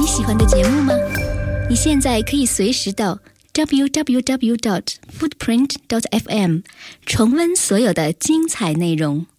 喜欢的节目吗？你现在可以随时到 www.footprint.fm 重温所有的精彩内容。